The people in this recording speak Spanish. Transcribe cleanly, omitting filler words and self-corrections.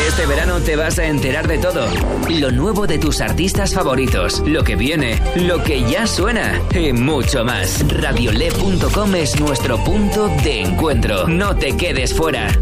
Este verano te vas a enterar de todo. Lo nuevo de tus artistas favoritos, lo que viene, lo que ya suena y mucho más. Radiole.com es nuestro punto de encuentro. No te quedes fuera.